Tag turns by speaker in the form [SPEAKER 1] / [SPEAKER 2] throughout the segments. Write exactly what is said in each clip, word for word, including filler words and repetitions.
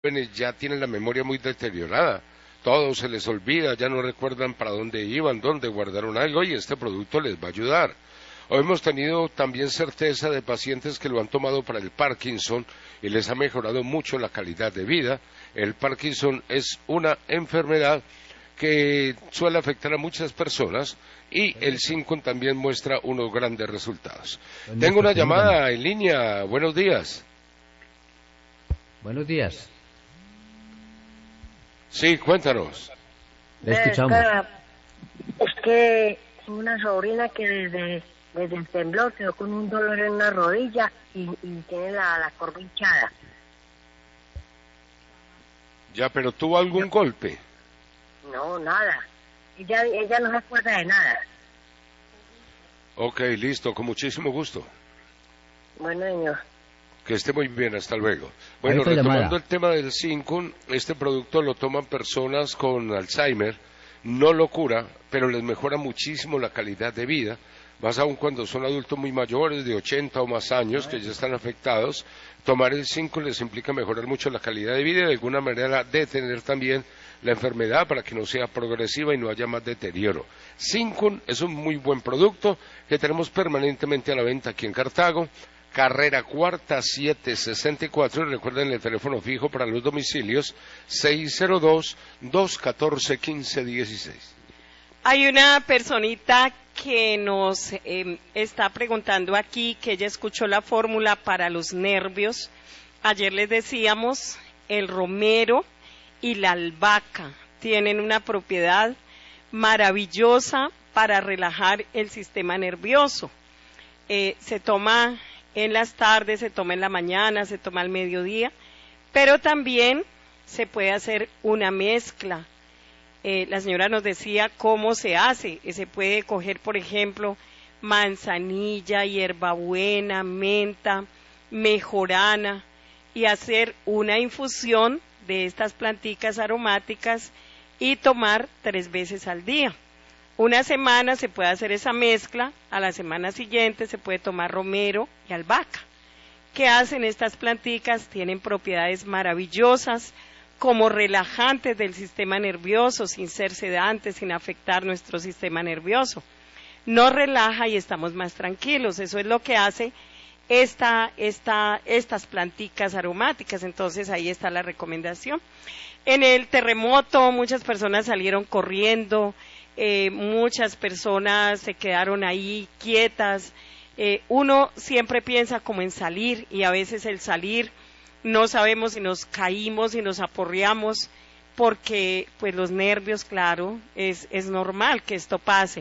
[SPEAKER 1] jóvenes ya tienen la memoria muy deteriorada, todo se les olvida, ya no recuerdan para dónde iban, dónde guardaron algo, y este producto les va a ayudar. Hoy hemos tenido también certeza de pacientes que lo han tomado para el Parkinson y les ha mejorado mucho la calidad de vida. El Parkinson es una enfermedad que suele afectar a muchas personas y el cinco también muestra unos grandes resultados. Tengo una llamada en línea. Buenos días.
[SPEAKER 2] Buenos días.
[SPEAKER 1] Sí, cuéntanos.
[SPEAKER 2] Le escuchamos.
[SPEAKER 3] Es que una sobrina que desde, desde el temblor quedó con un dolor en una rodilla y, y tiene la, la corva hinchada.
[SPEAKER 1] Ya, pero ¿tuvo algún no. golpe?
[SPEAKER 3] No, nada. Ella, ella no se acuerda de nada.
[SPEAKER 1] Ok, listo, con muchísimo gusto.
[SPEAKER 3] Bueno, señor.
[SPEAKER 1] Que esté muy bien, hasta luego. Bueno, retomando llamada. El tema del cinco, este producto lo toman personas con Alzheimer, no lo cura, pero les mejora muchísimo la calidad de vida, más aún cuando son adultos muy mayores, de ochenta o más años, que ya están afectados. Tomar el cinco les implica mejorar mucho la calidad de vida y de alguna manera detener también la enfermedad para que no sea progresiva y no haya más deterioro. cinco es un muy buen producto que tenemos permanentemente a la venta aquí en Cartago, carrera cuarta siete sesenta y cuatro, y recuerden el teléfono fijo para los domicilios seis cero dos, dos uno cuatro, uno cinco uno seis.
[SPEAKER 4] Hay una personita que nos eh, está preguntando aquí que ella escuchó la fórmula para los nervios. Ayer les decíamos, el romero y la albahaca tienen una propiedad maravillosa para relajar el sistema nervioso. Eh, se toma en las tardes, se toma en la mañana, se toma al mediodía, pero también se puede hacer una mezcla. Eh, la señora nos decía cómo se hace. Se puede coger, por ejemplo, manzanilla, hierbabuena, menta, mejorana y hacer una infusión de estas planticas aromáticas y tomar tres veces al día. Una semana se puede hacer esa mezcla, a la semana siguiente se puede tomar romero y albahaca. ¿Qué hacen estas planticas? Tienen propiedades maravillosas como relajantes del sistema nervioso, sin ser sedantes, sin afectar nuestro sistema nervioso. Nos relaja y estamos más tranquilos. Eso es lo que hace esta, esta, estas planticas aromáticas. Entonces ahí está la recomendación. En el terremoto muchas personas salieron corriendo, eh, muchas personas se quedaron ahí quietas. Eh, uno siempre piensa como en salir y a veces el salir no sabemos si nos caímos, si nos aporreamos, porque pues los nervios, claro, es, es normal que esto pase.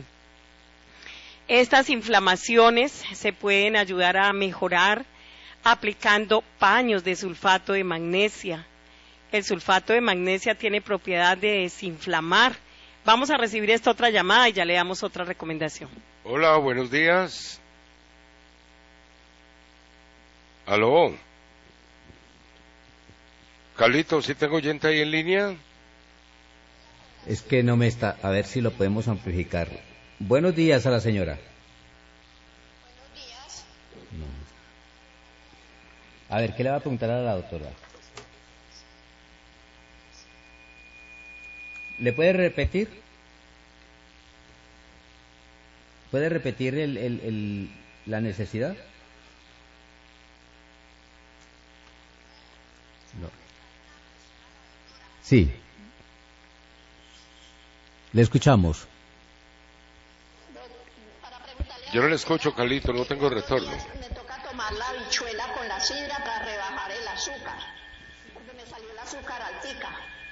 [SPEAKER 4] Estas inflamaciones se pueden ayudar a mejorar aplicando paños de sulfato de magnesia. El sulfato de magnesia tiene propiedad de desinflamar. Vamos a recibir esta otra llamada y ya le damos otra recomendación.
[SPEAKER 1] Hola, buenos días. Aló. Carlito, ¿sí tengo oyente ahí en línea?
[SPEAKER 2] Es que no me está, a ver si lo podemos amplificar. Buenos días a la señora.
[SPEAKER 5] Buenos días.
[SPEAKER 2] No. A ver, ¿qué le va a preguntar a la doctora? ¿Le puede repetir? ¿Puede repetir el, el, el, la necesidad? No. Sí. Le escuchamos.
[SPEAKER 1] Yo no le escucho, Carlito, no tengo retorno.
[SPEAKER 5] Me toca tomar la habichuela con la sidra para rebajar el azúcar, porque me salió el azúcar altica.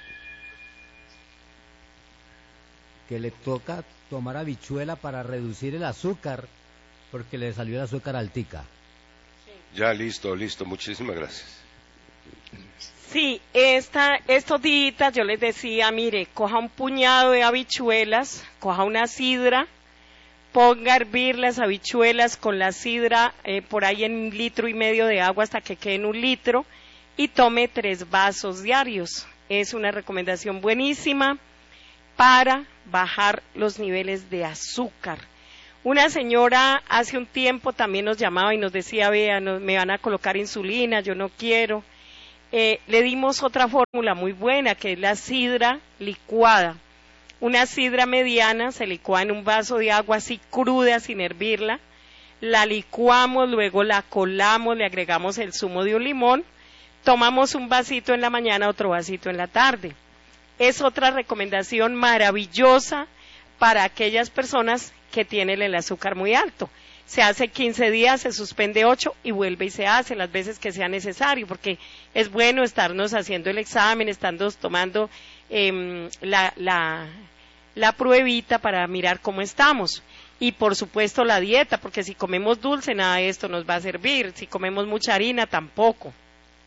[SPEAKER 2] Que le toca tomar habichuela para reducir el azúcar, porque le salió el azúcar altica.
[SPEAKER 1] Ya, listo, listo, muchísimas gracias.
[SPEAKER 4] Sí, esta, estos días yo les decía, mire, coja un puñado de habichuelas, coja una sidra, ponga a hervir las habichuelas con la sidra eh, por ahí en un litro y medio de agua hasta que queden un litro y tome tres vasos diarios. Es una recomendación buenísima para bajar los niveles de azúcar. Una señora hace un tiempo también nos llamaba y nos decía, vea, no, me van a colocar insulina, yo no quiero. Eh, le dimos otra fórmula muy buena, que es la sidra licuada. Una sidra mediana se licúa en un vaso de agua así cruda, sin hervirla. La licuamos, luego la colamos, le agregamos el zumo de un limón. Tomamos un vasito en la mañana, otro vasito en la tarde. Es otra recomendación maravillosa para aquellas personas que tienen el azúcar muy alto. Se hace quince días, se suspende ocho y vuelve y se hace las veces que sea necesario, porque es bueno estarnos haciendo el examen, estando tomando eh, la, la, la pruebita para mirar cómo estamos. Y por supuesto la dieta, porque si comemos dulce nada de esto nos va a servir, si comemos mucha harina tampoco.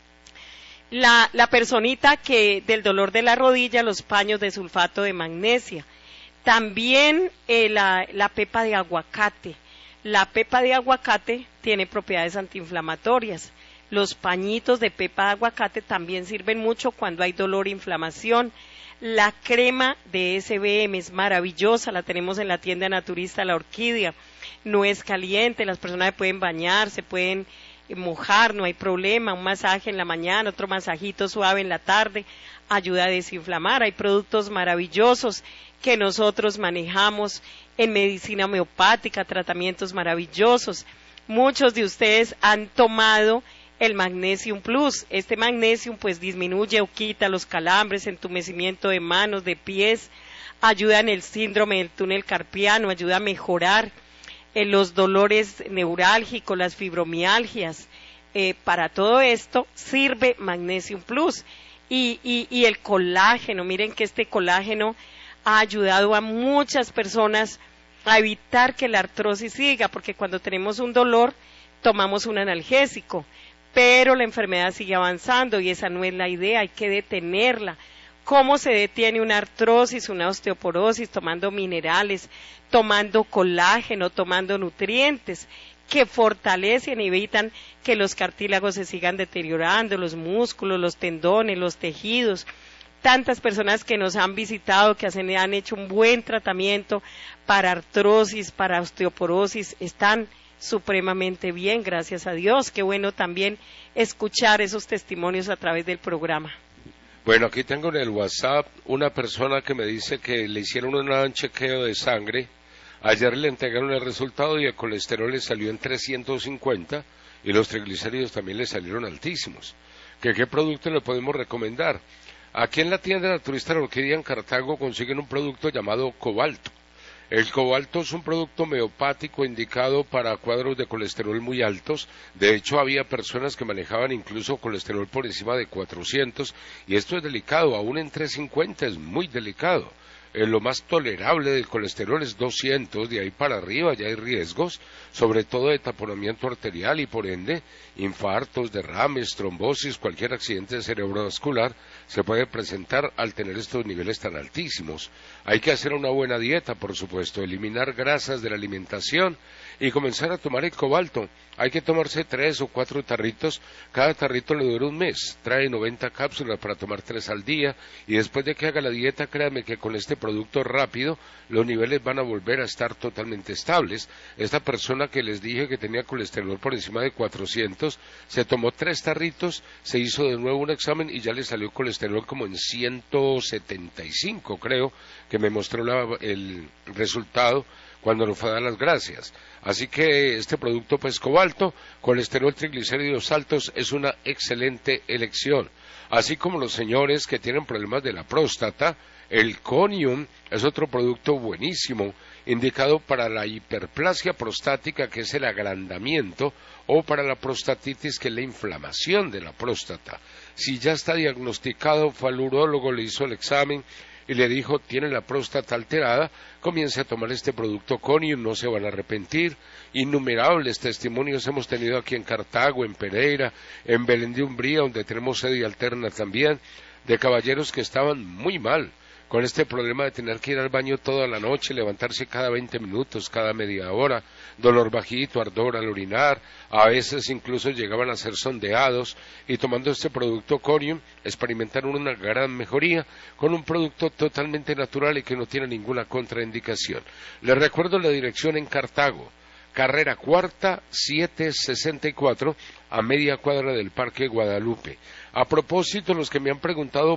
[SPEAKER 4] La, la personita que del dolor de la rodilla, los paños de sulfato de magnesia. También eh, la, la pepa de aguacate. La pepa de aguacate tiene propiedades antiinflamatorias. Los pañitos de pepa de aguacate también sirven mucho cuando hay dolor e inflamación. La crema de S B M es maravillosa, la tenemos en la tienda naturista La Orquídea. No es caliente, las personas pueden bañar, se pueden mojar, no hay problema. Un masaje en la mañana, otro masajito suave en la tarde, ayuda a desinflamar. Hay productos maravillosos que nosotros manejamos en medicina homeopática, tratamientos maravillosos. Muchos de ustedes han tomado el Magnesium Plus. Este Magnesium pues disminuye o quita los calambres, entumecimiento de manos, de pies, ayuda en el síndrome del túnel carpiano, ayuda a mejorar en los dolores neurálgicos, las fibromialgias. Eh, para todo esto sirve Magnesium Plus. Y, y, y el colágeno, miren que este colágeno ha ayudado a muchas personas a evitar que la artrosis siga, porque cuando tenemos un dolor tomamos un analgésico, pero la enfermedad sigue avanzando y esa no es la idea, hay que detenerla. ¿Cómo se detiene una artrosis, una osteoporosis? Tomando minerales, tomando colágeno, tomando nutrientes que fortalecen y evitan que los cartílagos se sigan deteriorando, los músculos, los tendones, los tejidos. Tantas personas que nos han visitado, que hacen, han hecho un buen tratamiento para artrosis, para osteoporosis, están supremamente bien, gracias a Dios. Qué bueno también escuchar esos testimonios a través del programa.
[SPEAKER 1] Bueno, aquí tengo en el WhatsApp una persona que me dice que le hicieron un chequeo de sangre. Ayer le entregaron el resultado y el colesterol le salió en trescientos cincuenta y los triglicéridos también le salieron altísimos. ¿Que qué producto le podemos recomendar? Aquí en la tienda naturista La Orquídea en Cartago consiguen un producto llamado cobalto. El cobalto es un producto homeopático indicado para cuadros de colesterol muy altos. De hecho, había personas que manejaban incluso colesterol por encima de cuatrocientos, y esto es delicado, aún en trescientos cincuenta es muy delicado. Eh, lo más tolerable del colesterol es doscientos, de ahí para arriba ya hay riesgos, sobre todo de taponamiento arterial y por ende infartos, derrames, trombosis, cualquier accidente cerebrovascular se puede presentar al tener estos niveles tan altísimos. Hay que hacer una buena dieta, por supuesto, eliminar grasas de la alimentación y comenzar a tomar el cobalto. Hay que tomarse tres o cuatro tarritos, cada tarrito le dura un mes, trae noventa cápsulas para tomar tres al día, y después de que haga la dieta, créame que con este producto rápido, los niveles van a volver a estar totalmente estables. Esta persona que les dije que tenía colesterol por encima de cuatrocientos, se tomó tres tarritos, se hizo de nuevo un examen y ya le salió colesterol como en ciento setenta y cinco, creo, que me mostró la, el resultado cuando nos fue a dar las gracias. Así que este producto pues cobalto, colesterol, triglicéridos altos, es una excelente elección. Así como los señores que tienen problemas de la próstata, el Conium es otro producto buenísimo, indicado para la hiperplasia prostática, que es el agrandamiento, o para la prostatitis, que es la inflamación de la próstata. Si ya está diagnosticado, fue al urólogo, le hizo el examen y le dijo, tiene la próstata alterada, comience a tomar este producto Conium, no se van a arrepentir. Innumerables testimonios hemos tenido aquí en Cartago, en Pereira, en Belén de Umbría, donde tenemos sede alterna también, de caballeros que estaban muy mal con este problema de tener que ir al baño toda la noche, levantarse cada veinte minutos, cada media hora, dolor bajito, ardor al orinar, a veces incluso llegaban a ser sondeados, y tomando este producto Conium experimentaron una gran mejoría con un producto totalmente natural y que no tiene ninguna contraindicación. Les recuerdo la dirección en Cartago, carrera cuarta, setecientos sesenta y cuatro, a media cuadra del Parque Guadalupe. A propósito, los que me han preguntado